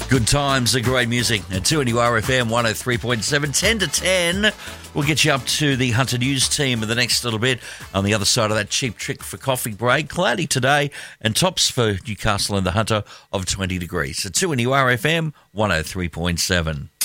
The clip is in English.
Good times are great music. At 2NURFM 103.7, 10 to 10. We'll get you up to the Hunter News team in the next little bit. On the other side of that cheap trick for coffee break, cloudy today and tops for Newcastle and the Hunter of 20 degrees. At 2NURFM 103.7.